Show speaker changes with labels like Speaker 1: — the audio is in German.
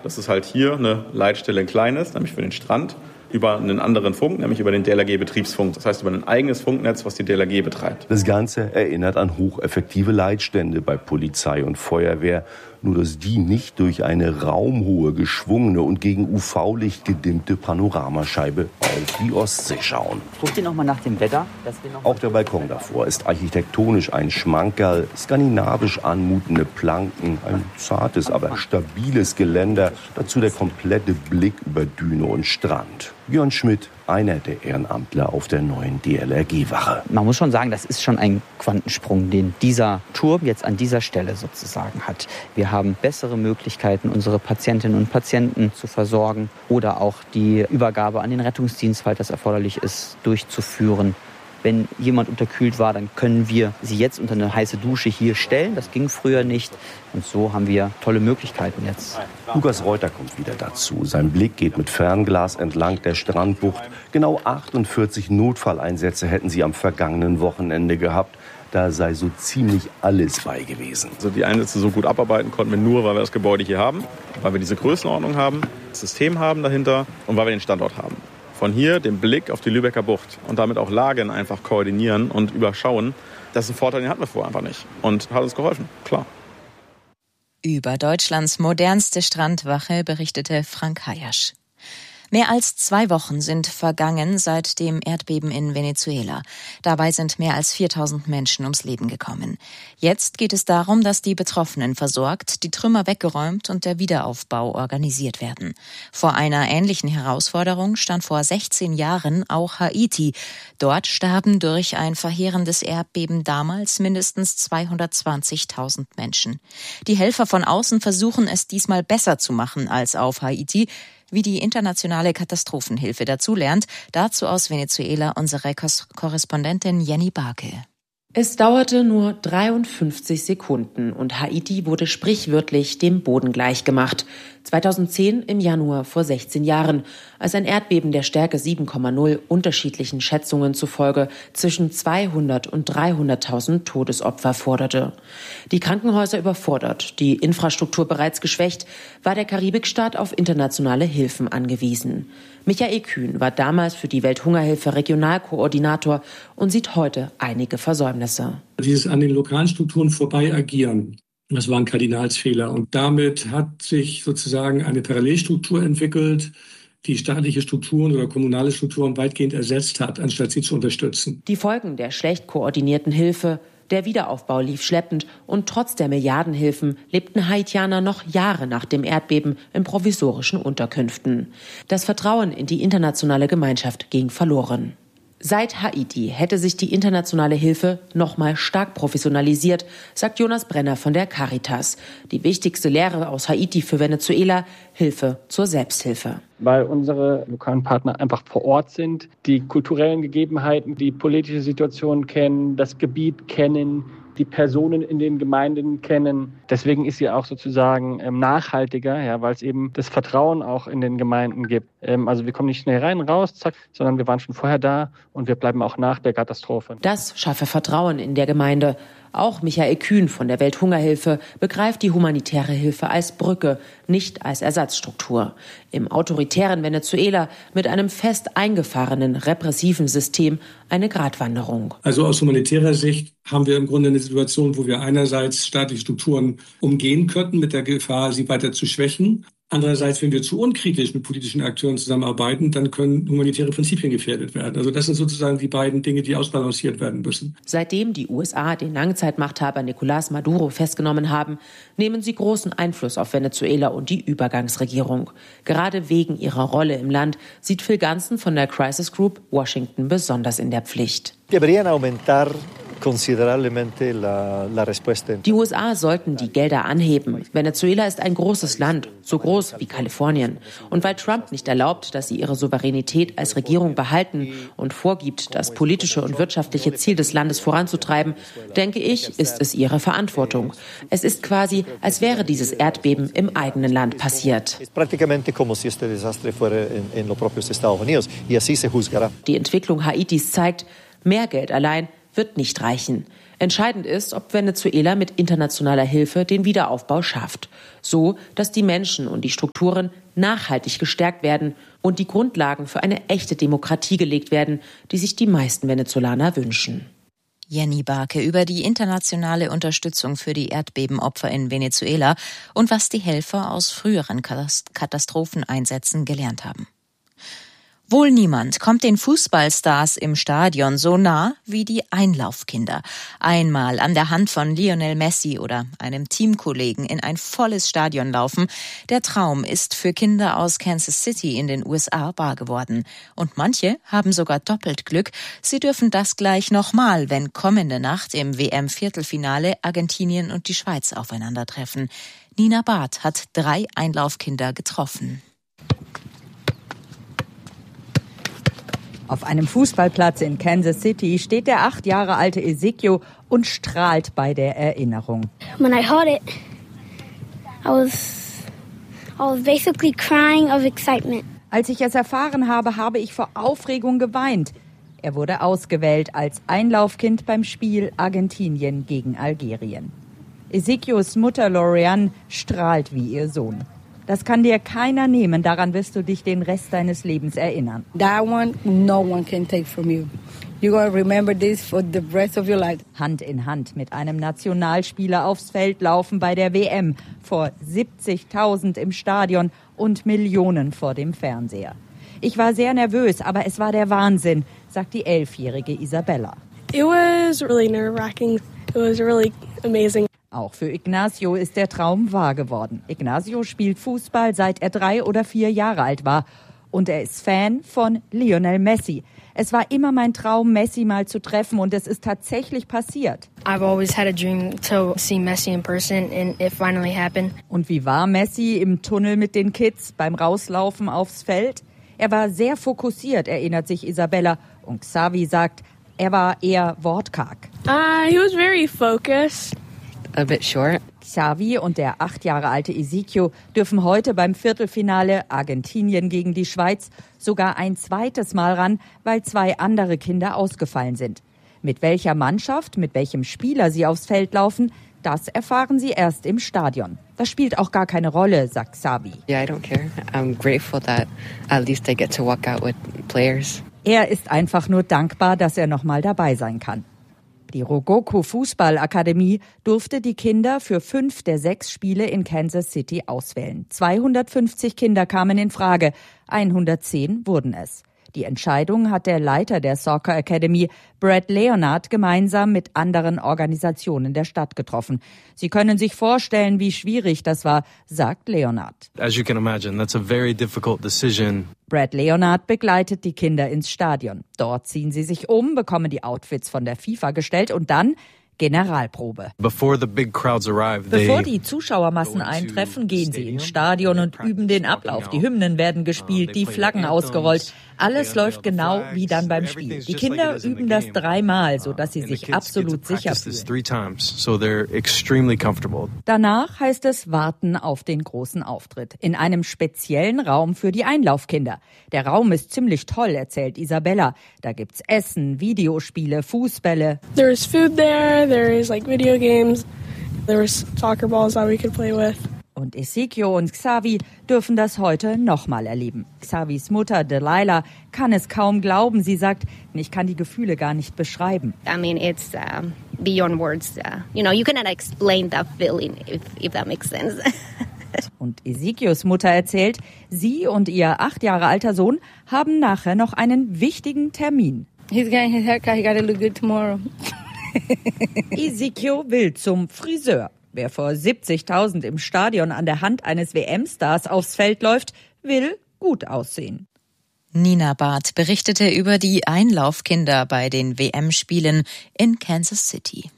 Speaker 1: dass es halt hier eine Leitstelle in klein ist, nämlich für den Strand, über einen anderen Funk, nämlich über den DLRG-Betriebsfunk. Das heißt, über ein eigenes Funknetz, was die DLRG betreibt.
Speaker 2: Das Ganze erinnert an hocheffektive Leitstände bei Polizei und Feuerwehr. Nur dass die nicht durch eine raumhohe, geschwungene und gegen UV-Licht gedimmte Panoramascheibe auf die Ostsee schauen.
Speaker 3: Guckt ihr noch mal nach dem Wetter?
Speaker 2: Auch der Balkon davor ist architektonisch ein Schmankerl, skandinavisch anmutende Planken, ein zartes, aber stabiles Geländer, dazu der komplette Blick über Düne und Strand. Björn Schmidt, einer der Ehrenamtler auf der neuen DLRG-Wache.
Speaker 3: Man muss schon sagen, das ist schon ein Quantensprung, den dieser Turm jetzt an dieser Stelle sozusagen hat. Wir haben bessere Möglichkeiten, unsere Patientinnen und Patienten zu versorgen oder auch die Übergabe an den Rettungsdienst, falls das erforderlich ist, durchzuführen. Wenn jemand unterkühlt war, dann können wir sie jetzt unter eine heiße Dusche hier stellen. Das ging früher nicht. Und so haben wir tolle Möglichkeiten jetzt.
Speaker 2: Lukas Reuter kommt wieder dazu. Sein Blick geht mit Fernglas entlang der Strandbucht. Genau 48 Notfalleinsätze hätten sie am vergangenen Wochenende gehabt. Da sei so ziemlich alles bei gewesen.
Speaker 1: Also die Einsätze so gut abarbeiten konnten wir nur, weil wir das Gebäude hier haben, weil wir diese Größenordnung haben, das System haben dahinter und weil wir den Standort haben. Von hier den Blick auf die Lübecker Bucht und damit auch Lagen einfach koordinieren und überschauen, das ist ein Vorteil, den hatten wir vorher einfach nicht. Und hat uns geholfen, klar.
Speaker 4: Über Deutschlands modernste Strandwache berichtete Frank Hayasch. Mehr als 2 Wochen sind vergangen seit dem Erdbeben in Venezuela. Dabei sind mehr als 4000 Menschen ums Leben gekommen. Jetzt geht es darum, dass die Betroffenen versorgt, die Trümmer weggeräumt und der Wiederaufbau organisiert werden. Vor einer ähnlichen Herausforderung stand vor 16 Jahren auch Haiti. Dort starben durch ein verheerendes Erdbeben damals mindestens 220.000 Menschen. Die Helfer von außen versuchen es diesmal besser zu machen als auf Haiti. Wie die internationale Katastrophenhilfe dazulernt, dazu aus Venezuela unsere Korrespondentin Jenny Barke.
Speaker 5: Es dauerte nur 53 Sekunden und Haiti wurde sprichwörtlich dem Boden gleichgemacht. 2010 im Januar vor 16 Jahren, als ein Erdbeben der Stärke 7,0 unterschiedlichen Schätzungen zufolge zwischen 200 und 300.000 Todesopfer forderte. Die Krankenhäuser überfordert, die Infrastruktur bereits geschwächt, war der Karibikstaat auf internationale Hilfen angewiesen. Michael Kühn war damals für die Welthungerhilfe Regionalkoordinator und sieht heute einige Versäumnisse.
Speaker 6: Dieses an den lokalen Strukturen vorbei agieren, das war ein Kardinalsfehler. Und damit hat sich sozusagen eine Parallelstruktur entwickelt, die staatliche Strukturen oder kommunale Strukturen weitgehend ersetzt hat, anstatt sie zu unterstützen.
Speaker 5: Die Folgen der schlecht koordinierten Hilfe, der Wiederaufbau lief schleppend und trotz der Milliardenhilfen lebten Haitianer noch Jahre nach dem Erdbeben in provisorischen Unterkünften. Das Vertrauen in die internationale Gemeinschaft ging verloren. Seit Haiti hätte sich die internationale Hilfe nochmal stark professionalisiert, sagt Jonas Brenner von der Caritas. Die wichtigste Lehre aus Haiti für Venezuela: Hilfe zur Selbsthilfe.
Speaker 7: Weil unsere lokalen Partner einfach vor Ort sind, die kulturellen Gegebenheiten, die politische Situation kennen, das Gebiet kennen, die Personen in den Gemeinden kennen. Deswegen ist sie auch sozusagen nachhaltiger, ja, weil es eben das Vertrauen auch in den Gemeinden gibt. Also wir kommen nicht schnell rein, raus, zack, sondern wir waren schon vorher da und wir bleiben auch nach der Katastrophe.
Speaker 5: Das schaffe Vertrauen in der Gemeinde. Auch Michael Kühn von der Welthungerhilfe begreift die humanitäre Hilfe als Brücke, nicht als Ersatzstruktur. Im autoritären Venezuela mit einem fest eingefahrenen, repressiven System eine Gratwanderung.
Speaker 6: Also aus humanitärer Sicht haben wir im Grunde eine Situation, wo wir einerseits staatliche Strukturen umgehen könnten, mit der Gefahr, sie weiter zu schwächen. Andererseits, wenn wir zu unkritisch mit politischen Akteuren zusammenarbeiten, dann können humanitäre Prinzipien gefährdet werden. Also das sind sozusagen die beiden Dinge, die ausbalanciert werden müssen.
Speaker 5: Seitdem die USA den Langzeitmachthaber Nicolás Maduro festgenommen haben, nehmen sie großen Einfluss auf Venezuela und die Übergangsregierung. Gerade wegen ihrer Rolle im Land sieht Phil Ganson von der Crisis Group Washington besonders in der Pflicht. Die USA sollten die Gelder anheben. Venezuela ist ein großes Land, so groß wie Kalifornien. Und weil Trump nicht erlaubt, dass sie ihre Souveränität als Regierung behalten und vorgibt, das politische und wirtschaftliche Ziel des Landes voranzutreiben, denke ich, ist es ihre Verantwortung. Es ist quasi, als wäre dieses Erdbeben im eigenen Land passiert. Die Entwicklung Haitis zeigt, mehr Geld allein wird nicht reichen. Entscheidend ist, ob Venezuela mit internationaler Hilfe den Wiederaufbau schafft, so dass die Menschen und die Strukturen nachhaltig gestärkt werden und die Grundlagen für eine echte Demokratie gelegt werden, die sich die meisten Venezolaner wünschen.
Speaker 4: Jenny Barke über die internationale Unterstützung für die Erdbebenopfer in Venezuela und was die Helfer aus früheren Katastropheneinsätzen gelernt haben. Wohl niemand kommt den Fußballstars im Stadion so nah wie die Einlaufkinder. Einmal an der Hand von Lionel Messi oder einem Teamkollegen in ein volles Stadion laufen. Der Traum ist für Kinder aus Kansas City in den USA wahr geworden. Und manche haben sogar doppelt Glück. Sie dürfen das gleich nochmal, wenn kommende Nacht im WM-Viertelfinale Argentinien und die Schweiz aufeinandertreffen. Nina Barth hat 3 Einlaufkinder getroffen.
Speaker 8: Auf einem Fußballplatz in Kansas City steht der 8 Jahre alte Ezekiel und strahlt bei der Erinnerung.
Speaker 9: When I heard it, I was basically crying of excitement.
Speaker 8: Als ich es erfahren habe, habe ich vor Aufregung geweint. Er wurde ausgewählt als Einlaufkind beim Spiel Argentinien gegen Algerien. Ezekiels Mutter Lorianne strahlt wie ihr Sohn. Das kann dir keiner nehmen, daran wirst du dich den Rest deines Lebens erinnern.
Speaker 10: That one, no one can take from you. You're gonna remember this for the rest of your life.
Speaker 8: Hand in Hand mit einem Nationalspieler aufs Feld laufen bei der WM, vor 70.000 im Stadion und Millionen vor dem Fernseher. Ich war sehr nervös, aber es war der Wahnsinn, sagt die 11-jährige Isabella.
Speaker 11: It was really nerve-wracking. It was really amazing.
Speaker 8: Auch für Ignacio ist der Traum wahr geworden. Ignacio spielt Fußball, seit er 3 oder 4 Jahre alt war. Und er ist Fan von Lionel Messi. Es war immer mein Traum, Messi mal zu treffen, und es ist tatsächlich passiert.
Speaker 12: I've always had a dream to see Messi in person, and it finally happened.
Speaker 8: Und wie war Messi im Tunnel mit den Kids beim Rauslaufen aufs Feld? Er war sehr fokussiert, erinnert sich Isabella. Und Xavi sagt, er war eher wortkarg.
Speaker 11: He was very focused.
Speaker 3: A bit short.
Speaker 8: Xavi und der 8 Jahre alte Ezekiel dürfen heute beim Viertelfinale Argentinien gegen die Schweiz sogar ein zweites Mal ran, weil 2 andere Kinder ausgefallen sind. Mit welcher Mannschaft, mit welchem Spieler sie aufs Feld laufen, das erfahren sie erst im Stadion. Das spielt auch gar keine Rolle, sagt Xavi.
Speaker 3: Yeah, I don't care. I'm grateful that at least I get to walk out with players.
Speaker 8: Er ist einfach nur dankbar, dass er noch mal dabei sein kann. Die Rogoku Fußballakademie durfte die Kinder für 5 der 6 Spiele in Kansas City auswählen. 250 Kinder kamen in Frage, 110 wurden es. Die Entscheidung hat der Leiter der Soccer Academy, Brad Leonard, gemeinsam mit anderen Organisationen der Stadt getroffen. Sie können sich vorstellen, wie schwierig das war, sagt Leonard.
Speaker 13: As you can imagine, that's a very difficult decision.
Speaker 8: Brad Leonard begleitet die Kinder ins Stadion. Dort ziehen sie sich um, bekommen die Outfits von der FIFA gestellt und dann Generalprobe.
Speaker 13: Bevor
Speaker 8: die Zuschauermassen eintreffen, gehen sie ins Stadion und üben den Ablauf. Die Hymnen werden gespielt, die Flaggen ausgerollt. Alles läuft genau wie dann beim Spiel. Die Kinder üben das 3-mal, sodass sie sich absolut sicher fühlen. Danach heißt es warten auf den großen Auftritt. In einem speziellen Raum für die Einlaufkinder. Der Raum ist ziemlich toll, erzählt Isabella. Da gibt's Essen, Videospiele, Fußbälle.
Speaker 11: There is food there. There is like video games. There was soccer balls that we could play with.
Speaker 8: Und Ezekiel und Xavi dürfen das heute nochmal erleben. Xavis Mutter Delilah kann es kaum glauben. Sie sagt, ich kann die Gefühle gar nicht beschreiben.
Speaker 9: I mean, it's beyond words. You cannot explain that feeling, if that makes sense.
Speaker 8: Und Ezekiels Mutter erzählt, sie und ihr 8 Jahre alter Sohn haben nachher noch einen wichtigen Termin.
Speaker 10: He's getting his haircut. He gotta look good tomorrow.
Speaker 8: Ezekiel will zum Friseur. Wer vor 70.000 im Stadion an der Hand eines WM-Stars aufs Feld läuft, will gut aussehen.
Speaker 4: Nina Barth berichtete über die Einlaufkinder bei den WM-Spielen in Kansas City.